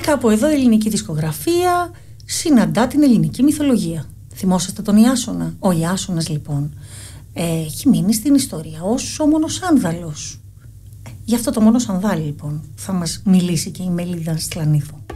κάπου εδώ η ελληνική δισκογραφία συναντά την ελληνική μυθολογία. Θυμόσαστε τον Ιάσονα? Ο Ιάσονας λοιπόν έχει μείνει στην ιστορία ως ο Μονοσάνδαλος. Γι' αυτό το Μονοσανδάλη λοιπόν θα μας μιλήσει και η Μελίδα Σκλανήθου.